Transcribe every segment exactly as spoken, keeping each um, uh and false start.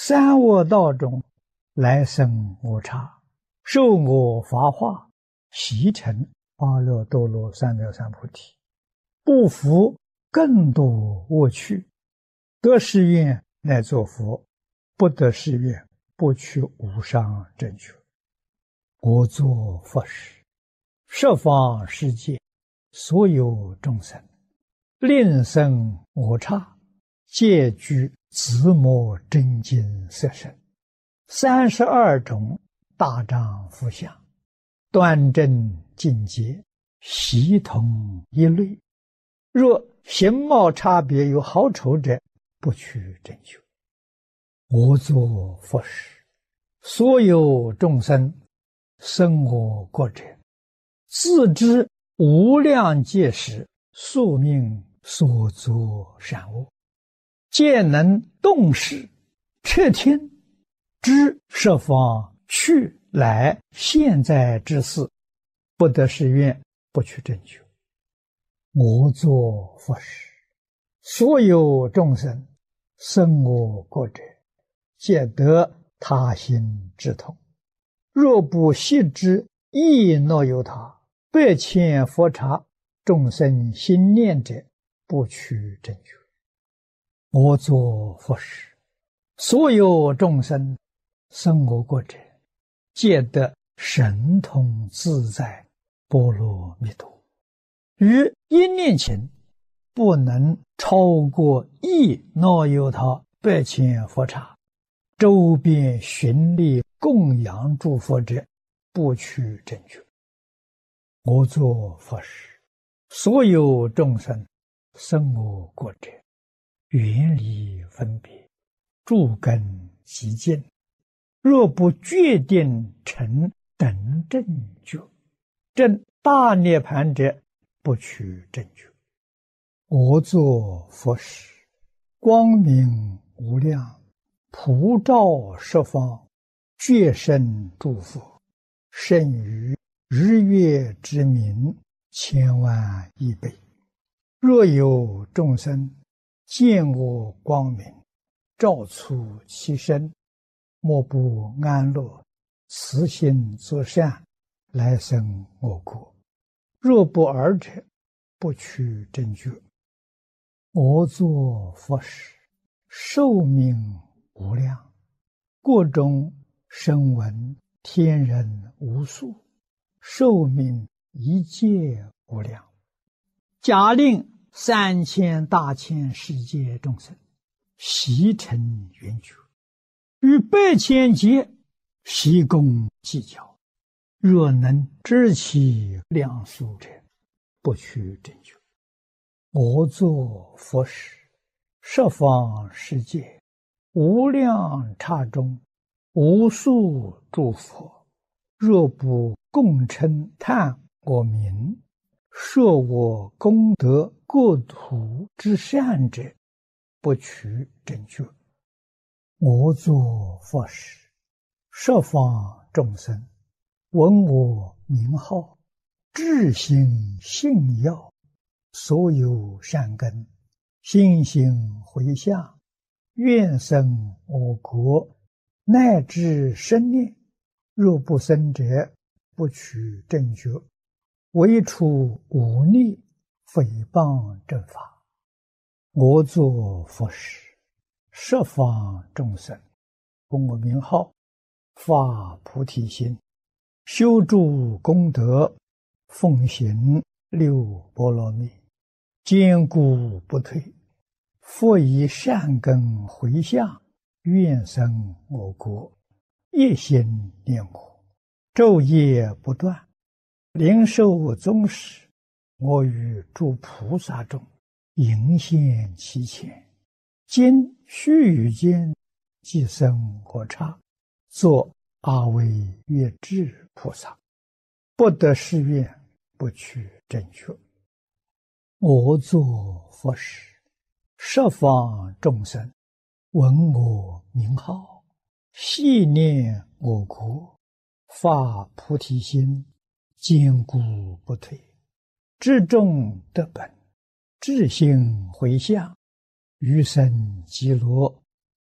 三恶道中来生无差，受我法化，习成阿耨多罗三藐三菩提，不服更多恶趣，得誓愿乃作佛，不得誓愿不取无上正觉。我作佛时，十方世界所有众生，令生我刹，皆具自摩真经色身，三十二种大丈夫相，端正境界，悉同一类。若形貌差别有好丑者，不取正觉。我作佛时，所有众生生我国者，自知无量劫时宿命所作善恶，皆能动识彻听，知十方去来现在之事，不得誓愿不取正觉。我作佛时，所有众生生我国者，皆得他心之通。若不悉知亦若有他，百千佛刹众生心念者，不取正觉。我作佛时，所有众生生我国者，皆得神通自在波罗蜜多。于一念前，不能超过亦若有他百千佛刹，周边寻历供养诸佛者，不取正觉。我作佛时，所有众生生我国者，远离分别，诸根极净，若不决定成等正觉，证大涅盘者，不取正觉。我作佛时，光明无量，普照十方，觉生诸佛，胜于日月之明千万亿倍。若有众生见我光明，照出其身，莫不安乐，慈心作善，来生我国。若不尔者，不取正觉。我作佛时，寿命无量，国中声闻天人无数，寿命一切无量。假令三千大千世界众生悉成圆觉，于百千劫悉共计较，若能知其量数者，不取正觉。我作佛时，十方世界无量刹中，无数诸佛，若不共称叹我名，说我功德国土之善者，不取正觉。我作佛时，十方众生闻我名号，至心信要，所有善根心行回向，愿生我国，乃至生念。若不生者，不取正觉。唯除忤逆诽谤正法。我作佛时，十方众生闻我名号，发菩提心，修诸功德，奉行六波罗蜜，坚固不退。复以善根回向，愿生我国，一心念我，昼夜不断，灵受宗室。我与诸菩萨中迎现其前，今须臾间即生我刹，作阿惟越致菩萨，不得誓愿，不取正觉。我作佛时，十方众生闻我名号，系念我国，发菩提心，坚固不退。至众得本，至心回向，余生极乐，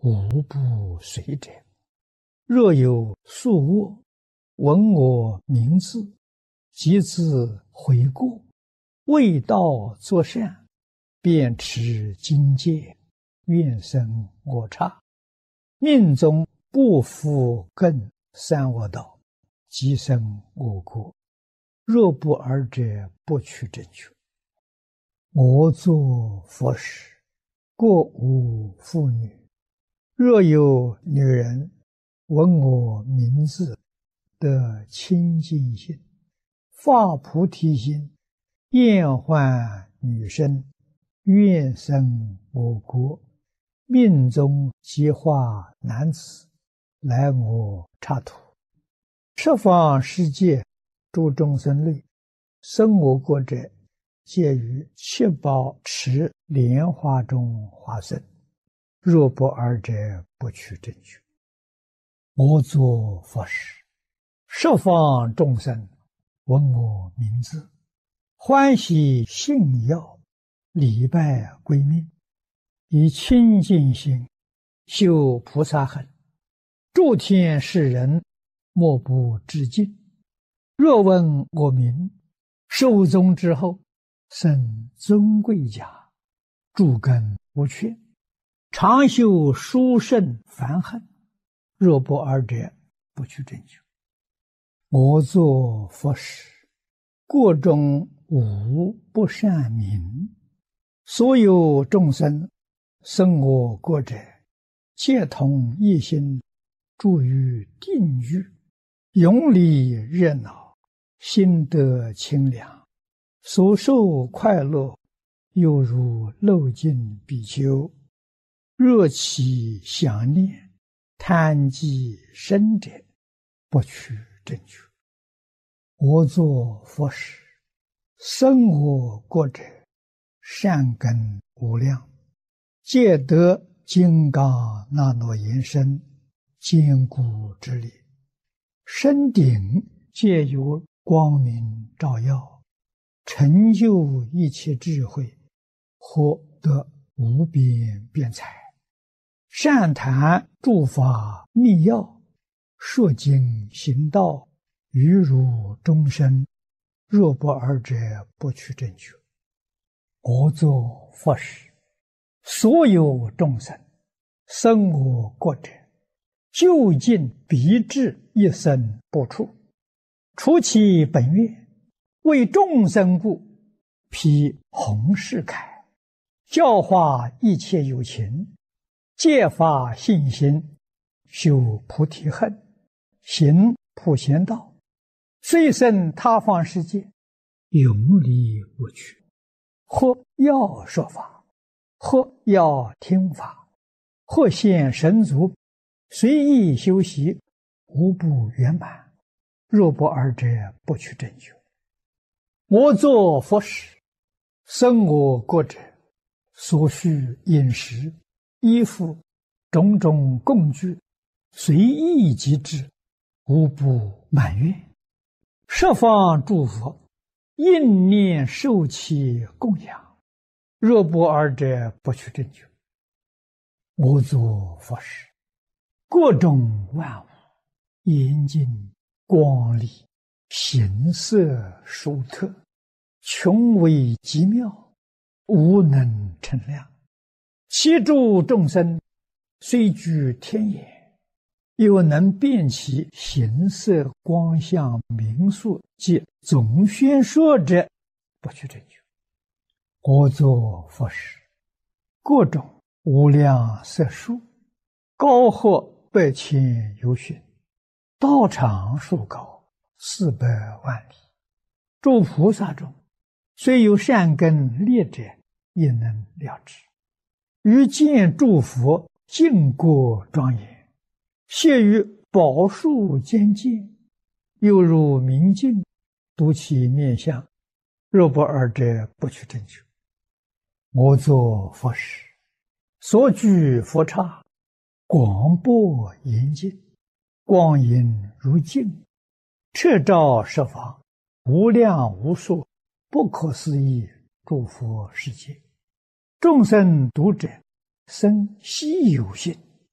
无不随者。若有宿卧，闻我名字，即自悔过，未到作善，便持经戒，愿生我刹。命中不复更三恶道，即生我国。若不尔者，不取正觉。我作佛时，过无妇女。若有女人闻我名字，得清净心，发菩提心，厌患女身，愿生我国。命中即化男子，来我刹土。十方世界诸众生类，生我国者，皆于七宝池莲花中化身。若不尔者，不取正觉。我作佛时，十方众生闻我名字，欢喜信要，礼拜归命，以清净心修菩萨行，诸天世人莫不致敬。若闻我名，寿终之后，生尊贵家，诸根无缺，常修殊胜梵行。若不尔者，不取正觉。我作佛时，国中无不善民。所有众生生我国者，皆同一心，住于定狱，永离热闹，心得清凉，所受快乐，犹如漏尽比丘。若其想念，贪积深者，不取正觉。我作佛时，生我国者，善根无量，皆得金刚那诺严身，坚固之力。身顶皆有光明照耀，成就一切智慧，获得无边辩才。善谈诸法密要，说经行道，于如终身。若不尔者，不取正觉。我作佛时，所有众生生我国者，究竟必至一生不出。除其本愿，为众生故，披弘誓铠，教化一切有情，戒发信心，修菩提恨，行普贤道，虽生他方世界，永离无趣。或要说法，或要听法，或现神足，随意修习，无不圆满。若不尔者，不取正觉。我作佛时，生我国者，所需饮食、衣服、种种供具，随意即至，无不满愿。十方诸佛应念受其供养。若不尔者，不取正觉。我作佛时，各种万物严净光丽，形色殊特，穷微极妙，无能称量。其诸众生虽居天眼，又能辨其形色光相名数及总宣说者，不取正觉。我作佛时，各种无量色数，高或百千由旬，道场数高，四百万里。诸菩萨中，虽有善根劣者，也能了知。于见诸佛净国庄严，谢于宝树间见，犹如明镜，睹其面相。若不尔者，不取正觉。我作佛时，所居佛刹，广博严净，光影如镜，彻照十方，无量无数，不可思议诸佛世界。众生读者，生希有性，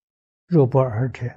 若不尔者，